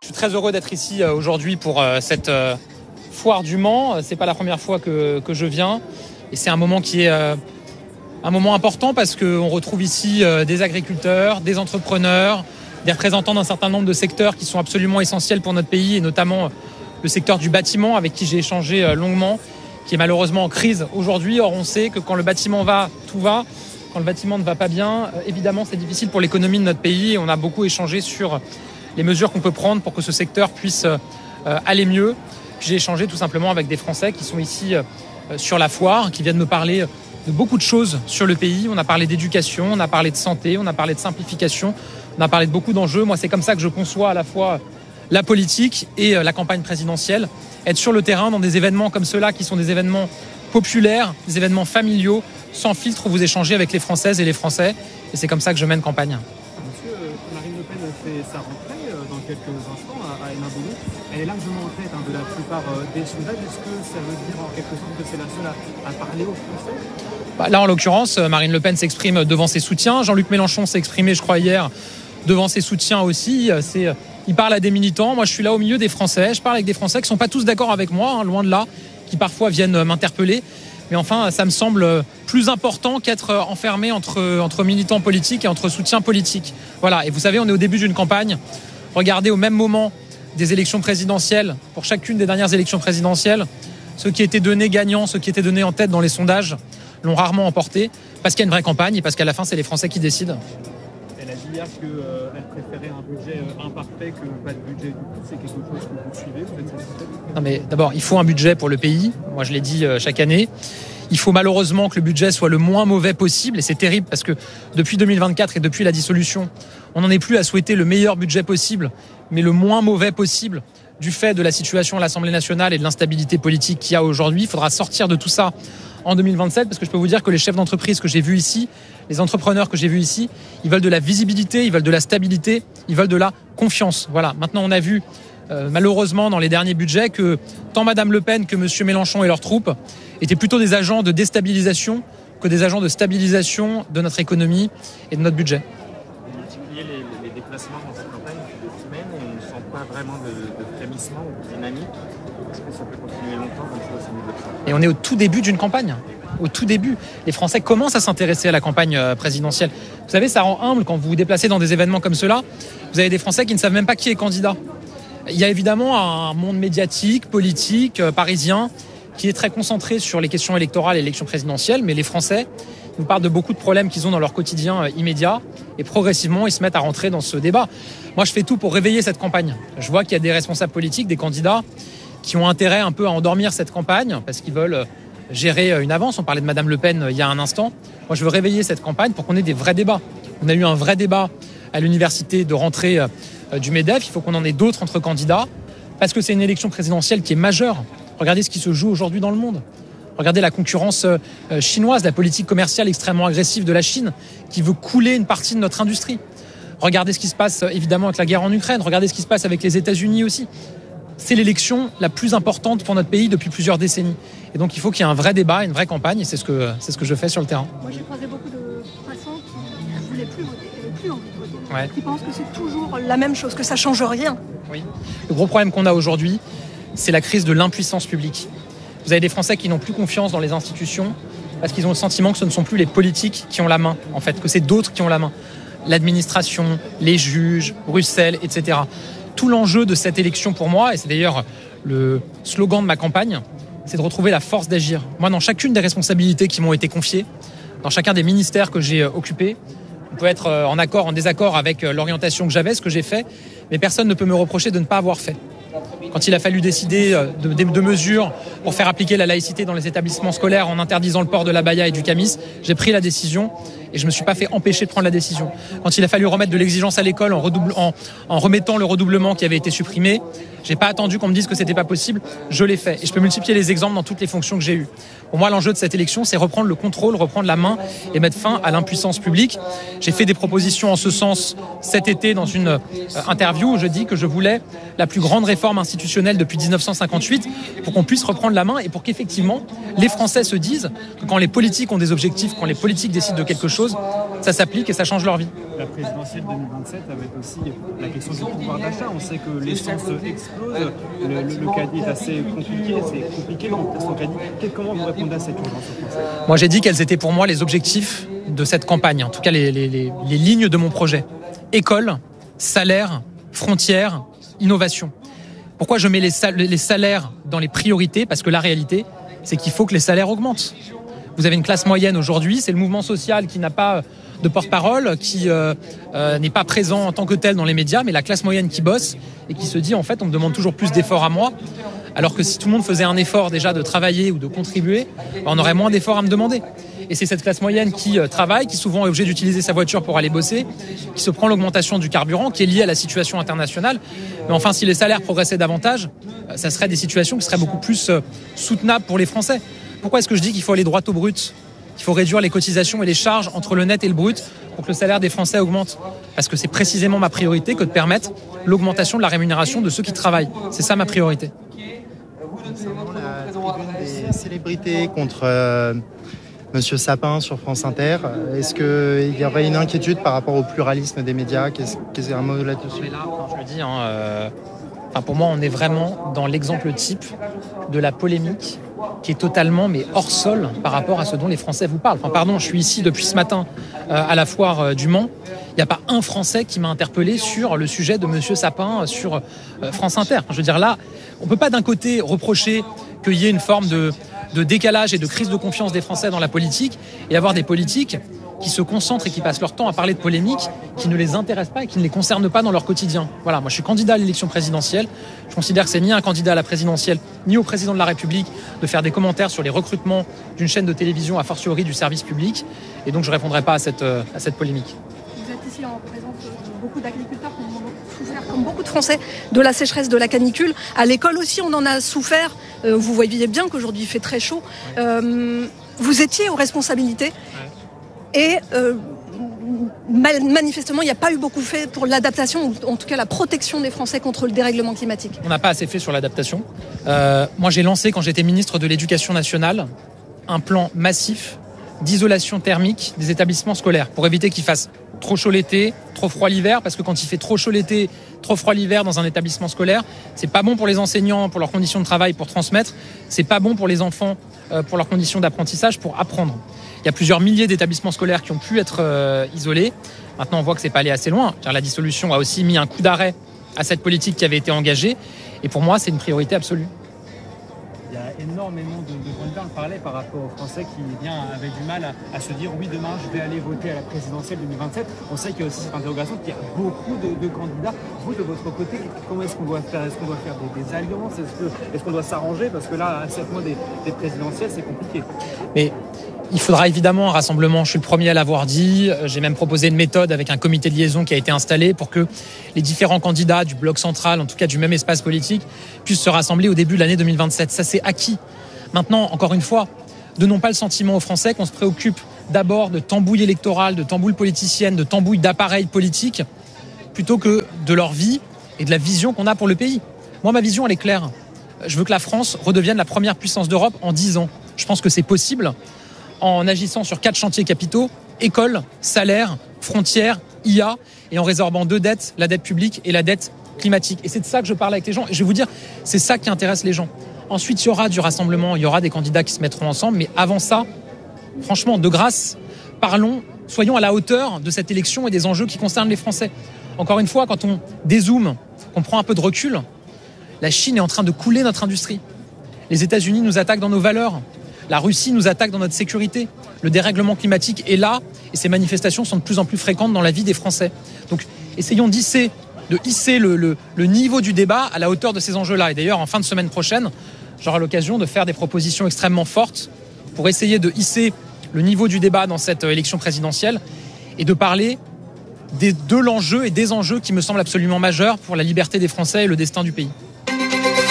Je suis très heureux d'être ici aujourd'hui pour cette foire du Mans. C'est pas la première fois que je viens et c'est un moment qui est un moment important parce qu'on retrouve ici des agriculteurs, des entrepreneurs, des représentants d'un certain nombre de secteurs qui sont absolument essentiels pour notre pays et notamment le secteur du bâtiment avec qui j'ai échangé longuement, qui est malheureusement en crise aujourd'hui. Or, on sait que quand le bâtiment va, tout va. Quand le bâtiment ne va pas bien, évidemment, c'est difficile pour l'économie de notre pays. Et on a beaucoup échangé sur les mesures qu'on peut prendre pour que ce secteur puisse aller mieux. J'ai échangé tout simplement avec des Français qui sont ici sur la foire, qui viennent me parler de beaucoup de choses sur le pays. On a parlé d'éducation, on a parlé de santé, on a parlé de simplification, on a parlé de beaucoup d'enjeux. Moi, c'est comme ça que je conçois à la fois la politique et la campagne présidentielle. Être sur le terrain dans des événements comme ceux-là, qui sont des événements populaires, des événements familiaux, sans filtre, où vous échangez avec les Françaises et les Français. Et c'est comme ça que je mène campagne. Monsieur, Marine Le Pen fait sa rentrée dans quelques instants à Hénin-Beaumont. Elle est largement en tête de la plupart des sondages. Est-ce que ça veut dire en quelque sorte que c'est la seule à parler aux Français ? Là, en l'occurrence, Marine Le Pen s'exprime devant ses soutiens. Jean-Luc Mélenchon s'est exprimé, je crois, hier, devant ses soutiens aussi. Il parle à des militants. Moi, je suis là au milieu des Français. Je parle avec des Français qui ne sont pas tous d'accord avec moi, loin de là, qui parfois viennent m'interpeller. Mais enfin, ça me semble plus important qu'être enfermé entre militants politiques et entre soutiens politiques. Voilà. Et vous savez, on est au début d'une campagne. Regardez au même moment des élections présidentielles, pour chacune des dernières élections présidentielles, ceux qui étaient donnés gagnants, ceux qui étaient donnés en tête dans les sondages, l'ont rarement emporté, parce qu'il y a une vraie campagne et parce qu'à la fin, c'est les Français qui décident. Elle a dit hier qu'elle préférait un budget imparfait que pas de budget du tout. C'est quelque chose que vous suivez, vous êtes satisfait ? Non mais d'abord, il faut un budget pour le pays. Moi, je l'ai dit chaque année. Il faut malheureusement que le budget soit le moins mauvais possible. Et c'est terrible parce que depuis 2024 et depuis la dissolution, on n'en est plus à souhaiter le meilleur budget possible, mais le moins mauvais possible du fait de la situation à l'Assemblée nationale et de l'instabilité politique qu'il y a aujourd'hui. Il faudra sortir de tout ça en 2027 parce que je peux vous dire que les chefs d'entreprise que j'ai vus ici, les entrepreneurs que j'ai vus ici, ils veulent de la visibilité, ils veulent de la stabilité, ils veulent de la confiance. Voilà. Maintenant, on a vu malheureusement dans les derniers budgets que tant Madame Le Pen que Monsieur Mélenchon et leurs troupes étaient plutôt des agents de déstabilisation que des agents de stabilisation de notre économie et de notre budget. Vous multipliez les déplacements dans cette campagne depuis 2 semaines et on ne sent pas vraiment de frémissement ou de dynamique. Est-ce que ça peut continuer longtemps comme ça au niveau de ça ? Et on est au tout début d'une campagne. Au tout début. Les Français commencent à s'intéresser à la campagne présidentielle. Vous savez, ça rend humble quand vous vous déplacez dans des événements comme ceux-là. Vous avez des Français qui ne savent même pas qui est candidat. Il y a évidemment un monde médiatique, politique, parisien, qui est très concentré sur les questions électorales et l'élection présidentielle, mais les Français nous parlent de beaucoup de problèmes qu'ils ont dans leur quotidien immédiat, et progressivement, ils se mettent à rentrer dans ce débat. Moi, je fais tout pour réveiller cette campagne. Je vois qu'il y a des responsables politiques, des candidats, qui ont intérêt un peu à endormir cette campagne, parce qu'ils veulent gérer une avance. On parlait de Madame Le Pen il y a un instant. Moi, je veux réveiller cette campagne pour qu'on ait des vrais débats. On a eu un vrai débat à l'université de rentrée du MEDEF. Il faut qu'on en ait d'autres entre candidats, parce que c'est une élection présidentielle qui est majeure. Regardez ce qui se joue aujourd'hui dans le monde. Regardez la concurrence chinoise, la politique commerciale extrêmement agressive de la Chine, qui veut couler une partie de notre industrie. Regardez ce qui se passe évidemment avec la guerre en Ukraine. Regardez ce qui se passe avec les États-Unis aussi. C'est l'élection la plus importante pour notre pays depuis plusieurs décennies. Et donc il faut qu'il y ait un vrai débat, une vraie campagne, et c'est ce que je fais sur le terrain. Moi, j'ai croisé beaucoup de passants qui ne voulaient plus voter, qui n'avaient plus envie de voter. Ouais. Qui pensent que c'est toujours la même chose, que ça ne change rien. Oui. Le gros problème qu'on a aujourd'hui, c'est la crise de l'impuissance publique. Vous avez des Français qui n'ont plus confiance dans les institutions parce qu'ils ont le sentiment que ce ne sont plus les politiques qui ont la main, en fait, que c'est d'autres qui ont la main. L'administration, les juges, Bruxelles, etc. Tout l'enjeu de cette élection pour moi, et c'est d'ailleurs le slogan de ma campagne, c'est de retrouver la force d'agir. Moi, dans chacune des responsabilités qui m'ont été confiées, dans chacun des ministères que j'ai occupés, on peut être en accord, en désaccord avec l'orientation que j'avais, ce que j'ai fait, mais personne ne peut me reprocher de ne pas avoir fait. Quand il a fallu décider de mesures pour faire appliquer la laïcité dans les établissements scolaires en interdisant le port de l'abaya et du camis, j'ai pris la décision et je ne me suis pas fait empêcher de prendre la décision. Quand il a fallu remettre de l'exigence à l'école en remettant le redoublement qui avait été supprimé, j'ai pas attendu qu'on me dise que c'était pas possible, je l'ai fait. Et je peux multiplier les exemples dans toutes les fonctions que j'ai eues. Pour moi, l'enjeu de cette élection, c'est reprendre le contrôle, reprendre la main et mettre fin à l'impuissance publique. J'ai fait des propositions en ce sens cet été dans une interview où je dis que je voulais la plus grande réforme institutionnelle constitutionnelle depuis 1958 pour qu'on puisse reprendre la main et pour qu'effectivement les Français se disent que quand les politiques ont des objectifs, quand les politiques décident de quelque chose, ça s'applique et ça change leur vie. La présidentielle 2027 avec aussi la question du pouvoir d'achat. On sait que l'essence explose, le caddie est assez compliqué, c'est compliqué de remplir son caddie. Comment vous répondez à cette urgence aux Français ? Moi j'ai dit quels étaient pour moi les objectifs de cette campagne, en tout cas les lignes de mon projet. École, salaire, frontières, innovation. Pourquoi je mets les salaires dans les priorités ? Parce que la réalité, c'est qu'il faut que les salaires augmentent. Vous avez une classe moyenne aujourd'hui, c'est le mouvement social qui n'a pas de porte-parole, qui n'est pas présent en tant que tel dans les médias, mais la classe moyenne qui bosse et qui se dit en fait on me demande toujours plus d'efforts à moi, alors que si tout le monde faisait un effort déjà de travailler ou de contribuer, on aurait moins d'efforts à me demander. Et c'est cette classe moyenne qui travaille, qui souvent est obligée d'utiliser sa voiture pour aller bosser, qui se prend l'augmentation du carburant, qui est liée à la situation internationale. Mais enfin, si les salaires progressaient davantage, ça serait des situations qui seraient beaucoup plus soutenables pour les Français. Pourquoi est-ce que je dis qu'il faut aller droit au brut ? Qu'il faut réduire les cotisations et les charges entre le net et le brut pour que le salaire des Français augmente ? Parce que c'est précisément ma priorité que de permettre l'augmentation de la rémunération de ceux qui travaillent. C'est ça ma priorité. Concernant la tribune des célébrités contre Monsieur Sapin sur France Inter, est-ce qu'il y aurait une inquiétude par rapport au pluralisme des médias ? Qu'est-ce un mot là-dessus ? Je le dis, pour moi, on est vraiment dans l'exemple type de la polémique qui est totalement hors sol par rapport à ce dont les Français vous parlent. Je suis ici depuis ce matin à la foire du Mans. Il n'y a pas un Français qui m'a interpellé sur le sujet de Monsieur Sapin sur France Inter. Je veux dire, là, on ne peut pas d'un côté reprocher qu'il y ait une forme de décalage et de crise de confiance des Français dans la politique et avoir des politiques qui se concentrent et qui passent leur temps à parler de polémiques qui ne les intéressent pas et qui ne les concernent pas dans leur quotidien. Voilà, moi je suis candidat à l'élection présidentielle. Je considère que c'est ni un candidat à la présidentielle, ni au président de la République de faire des commentaires sur les recrutements d'une chaîne de télévision, a fortiori du service public. Et donc je ne répondrai pas à cette polémique. Vous êtes ici en présence de beaucoup d'agriculteurs qui ont souffert, comme beaucoup de Français, de la sécheresse, de la canicule. À l'école aussi, on en a souffert. Vous voyez bien qu'aujourd'hui il fait très chaud. Vous étiez aux responsabilités. Et manifestement, il n'y a pas eu beaucoup fait pour l'adaptation, ou en tout cas la protection des Français contre le dérèglement climatique. On n'a pas assez fait sur l'adaptation. Moi, j'ai lancé, quand j'étais ministre de l'Éducation nationale, un plan massif d'isolation thermique des établissements scolaires pour éviter qu'il fasse trop chaud l'été, trop froid l'hiver, parce que quand il fait trop chaud l'été, trop froid l'hiver dans un établissement scolaire, c'est pas bon pour les enseignants, pour leurs conditions de travail, pour transmettre, c'est pas bon pour les enfants, pour leurs conditions d'apprentissage, pour apprendre. Il y a plusieurs milliers d'établissements scolaires qui ont pu être isolés. Maintenant, on voit que c'est pas allé assez loin, car la dissolution a aussi mis un coup d'arrêt à cette politique qui avait été engagée. Et pour moi, c'est une priorité absolue. Il y a énormément de candidats. On parlait par rapport aux Français qui avaient du mal à se dire oui, demain je vais aller voter à la présidentielle 2027. On sait qu'il y a aussi cette interrogation qu'il y a beaucoup de candidats. Vous, de votre côté, comment est-ce qu'on doit faire ? Est-ce qu'on doit faire des alliances ? Est-ce qu'on doit s'arranger ? Parce que là, à 7 mois des présidentielles, c'est compliqué. Mais il faudra évidemment un rassemblement, je suis le premier à l'avoir dit. J'ai même proposé une méthode avec un comité de liaison qui a été installé pour que les différents candidats du bloc central, en tout cas du même espace politique, puissent se rassembler au début de l'année 2027. Ça, c'est acquis. Maintenant, encore une fois, donnons pas le sentiment aux Français qu'on se préoccupe d'abord de tambouille électorale, de tambouille politicienne, de tambouille d'appareils politiques, plutôt que de leur vie et de la vision qu'on a pour le pays. Moi, ma vision, elle est claire. Je veux que la France redevienne la première puissance d'Europe en 10 ans. Je pense que c'est possible en agissant sur 4 chantiers capitaux, école, salaire, frontières, IA, et en résorbant 2 dettes, la dette publique et la dette climatique. Et c'est de ça que je parle avec les gens. Et je vais vous dire, c'est ça qui intéresse les gens. Ensuite, il y aura du rassemblement, il y aura des candidats qui se mettront ensemble, mais avant ça, franchement, de grâce, soyons à la hauteur de cette élection et des enjeux qui concernent les Français. Encore une fois, quand on dézoome, qu'on prend un peu de recul, la Chine est en train de couler notre industrie. Les États-Unis nous attaquent dans nos valeurs. La Russie nous attaque dans notre sécurité. Le dérèglement climatique est là et ces manifestations sont de plus en plus fréquentes dans la vie des Français. Donc, essayons de hisser le niveau du débat à la hauteur de ces enjeux-là. Et d'ailleurs, en fin de semaine prochaine, j'aurai l'occasion de faire des propositions extrêmement fortes pour essayer de hisser le niveau du débat dans cette élection présidentielle et de parler de l'enjeu et des enjeux qui me semblent absolument majeurs pour la liberté des Français et le destin du pays.